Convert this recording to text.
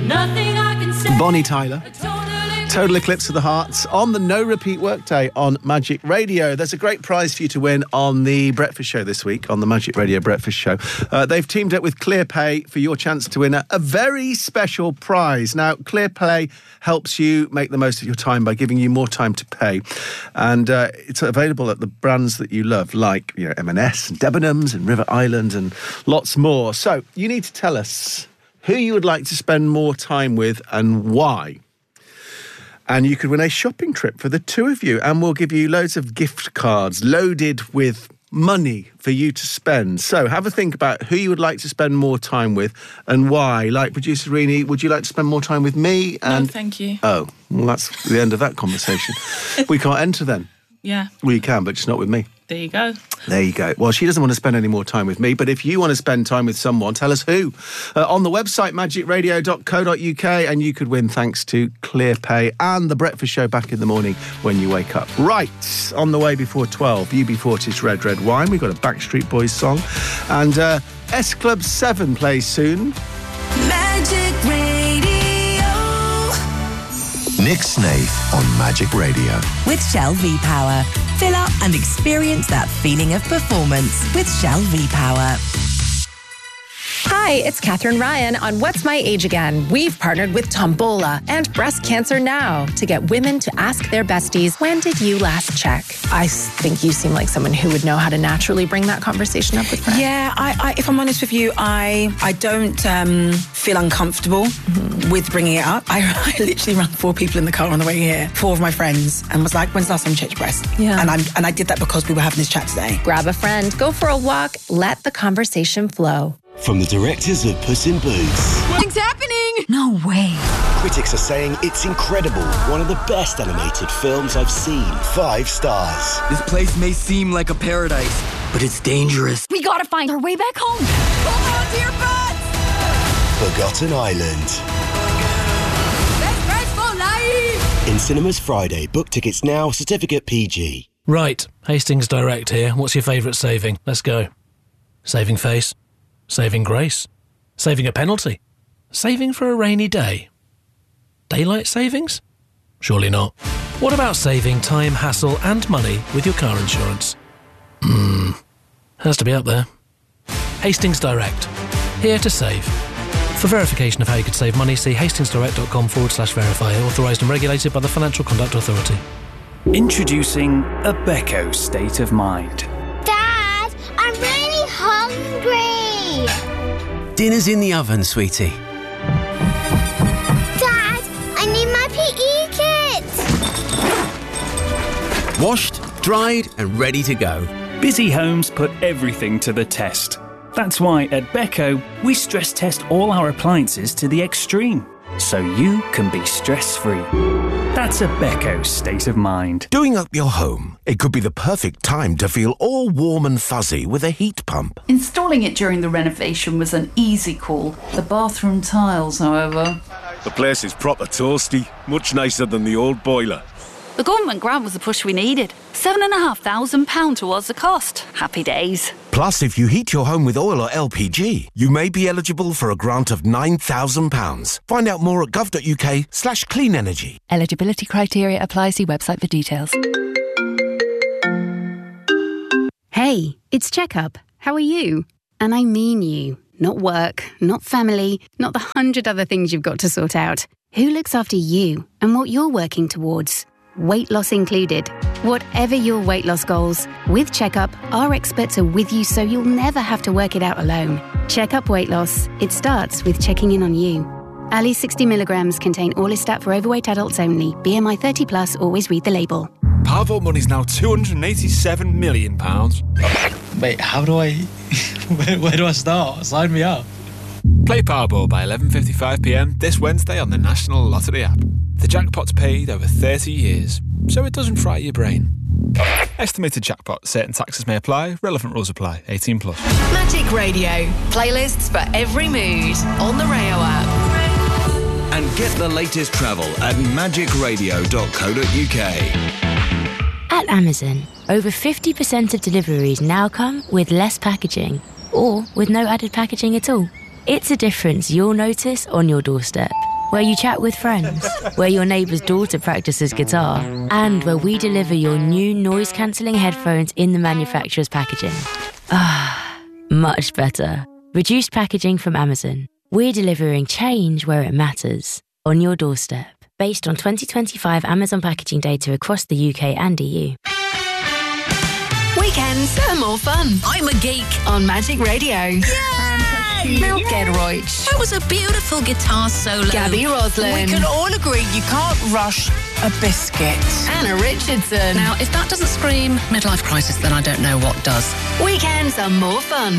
Nothing I can say. Bonnie Tyler. Total Eclipse of the Heart on the No Repeat Workday on Magic Radio. There's a great prize for you to win on the Breakfast Show this week, on the Magic Radio Breakfast Show. They've teamed up with ClearPay for your chance to win a very special prize. Now, ClearPay helps you make the most of your time by giving you more time to pay. And it's available at the brands that you love, like M&S and Debenhams and River Island and lots more. So you need to tell us who you would like to spend more time with and why. And you could win a shopping trip for the two of you. And we'll give you loads of gift cards loaded with money for you to spend. So have a think about who you would like to spend more time with and why. Like producer Rini, would you like to spend more time with me? No, thank you. Oh, well, that's the end of that conversation. We can't enter then. Yeah. Well, you can, but just not with me. There you go. There you go. Well, she doesn't want to spend any more time with me, but if you want to spend time with someone, tell us who. On the website, magicradio.co.uk, and you could win thanks to ClearPay and The Breakfast Show back in the morning when you wake up. Right, on the way before 12, UB40's Red Red Wine. We've got a Backstreet Boys song. And S Club 7 plays soon. Magic Radio. Nick Snaith on Magic Radio. With Shell V-Power. Fill up and experience that feeling of performance with Shell V-Power. Hi, it's Katherine Ryan on What's My Age Again. We've partnered with Tombola and Breast Cancer Now to get women to ask their besties, when did you last check? I think you seem like someone who would know how to naturally bring that conversation up with friends. Yeah, I if I'm honest with you, I don't feel uncomfortable with bringing it up. I literally ran 4 people in the car on the way here, 4 of my friends, and was like, when's the last time you checked your breast? Yeah. And I did that because we were having this chat today. Grab a friend, go for a walk, let the conversation flow. From the directors of Puss in Boots. What's happening? No way. Critics are saying it's incredible. One of the best animated films I've seen. 5 stars. This place may seem like a paradise, but it's dangerous. We gotta find our way back home. Hold on to your butts. Forgotten Island. Best friends for life. In cinemas Friday. Book tickets now. Certificate PG. Right, Hastings Direct here. What's your favourite saving? Let's go. Saving face. Saving grace. Saving a penalty. Saving for a rainy day. Daylight savings? Surely not. What about saving time, hassle and money with your car insurance? Has to be up there. Hastings Direct. Here to save. For verification of how you could save money, see hastingsdirect.com/verify. Authorised and regulated by the Financial Conduct Authority. Introducing a Becco State of Mind. Dad, I'm really hungry. Dinner's in the oven, sweetie. Dad, I need my PE kit. Washed, dried and ready to go. Busy homes put everything to the test. That's why at Becco, we stress test all our appliances to the extreme, so you can be stress-free. That's a Becco State of Mind. Doing up your home. It could be the perfect time to feel all warm and fuzzy with a heat pump. Installing it during the renovation was an easy call. The bathroom tiles, however. The place is proper toasty, much nicer than the old boiler. The government grant was the push we needed. £7,500 towards the cost. Happy days. Plus, if you heat your home with oil or LPG, you may be eligible for a grant of £9,000. Find out more at gov.uk/clean energy. Eligibility criteria apply. See website for details. Hey, it's Checkup. How are you? And I mean you. Not work, not family, not the 100 other things you've got to sort out. Who looks after you and what you're working towards? Weight loss included. Whatever your weight loss goals, with Checkup, our experts are with you so you'll never have to work it out alone. Checkup Weight Loss. It starts with checking in on you. Ali 60 milligrams contain Orlistat for overweight adults only. BMI 30 plus, always read the label. Powerball money's now £287 million. Wait, how do I... where do I start? Sign me up. Play Powerball by 11:55pm this Wednesday on the National Lottery app. The jackpot's paid over 30 years, so it doesn't fry your brain. Estimated jackpot. Certain taxes may apply. Relevant rules apply. 18 plus. Magic Radio. Playlists for every mood on the Rayo app. And get the latest travel at magicradio.co.uk. At Amazon, over 50% of deliveries now come with less packaging or with no added packaging at all. It's a difference you'll notice on your doorstep. where you chat with friends, where your neighbour's daughter practices guitar, and where we deliver your new noise-cancelling headphones in the manufacturer's packaging. Ah, much better. Reduced packaging from Amazon. We're delivering change where it matters, on your doorstep, based on 2025 Amazon packaging data across the UK and EU. Weekends are more fun. I'm a geek on Magic Radio. Yay! Mel Gedroych. That was a beautiful guitar solo. Gabby Roslin. We can all agree you can't rush a biscuit. Anna Richardson. Now, if that doesn't scream midlife crisis, then I don't know what does. Weekends are more fun.